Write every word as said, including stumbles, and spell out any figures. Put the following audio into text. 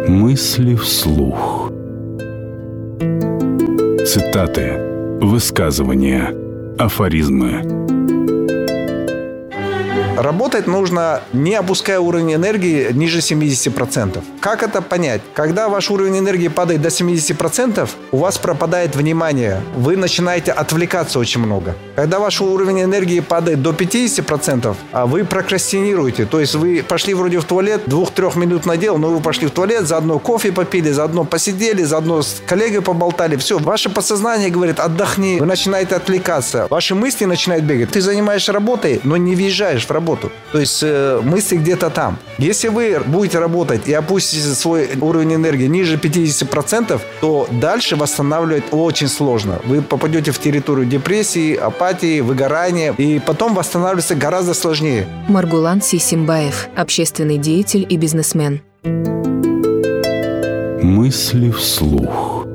Мысли вслух. Цитаты, высказывания, афоризмы. Работать нужно, не опуская уровень энергии ниже семьдесят процентов. Как это понять? Когда ваш уровень энергии падает до семьдесят процентов, у вас пропадает внимание. Вы начинаете отвлекаться очень много. Когда ваш уровень энергии падает до пятьдесят процентов, а вы прокрастинируете. То есть вы пошли вроде в туалет, двух-трех минут надел, но вы пошли в туалет, заодно кофе попили, заодно посидели, заодно с коллегой поболтали. Все, ваше подсознание говорит: отдохни. Вы начинаете отвлекаться. Ваши мысли начинают бегать. Ты занимаешься работой, но не въезжаешь в работу. То есть э, мысли где-то там. Если вы будете работать и опустите свой уровень энергии ниже пятьдесят процентов, то дальше восстанавливать очень сложно. Вы попадете в территорию депрессии, апатии, выгорания, и потом восстанавливаться гораздо сложнее. Маргулан Сисимбаев, общественный деятель и бизнесмен. Мысли вслух.